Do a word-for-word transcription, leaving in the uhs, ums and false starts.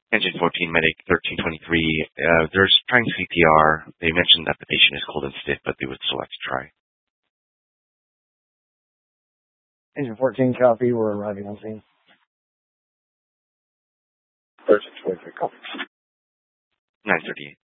Engine fourteen, medic thirteen twenty-three. Uh, they're trying C P R. They mentioned that the patient is cold and stiff, but they would still like to try. Engine fourteen, copy. We're arriving on scene. thirteen twenty-three, copy. nine thirty-eight.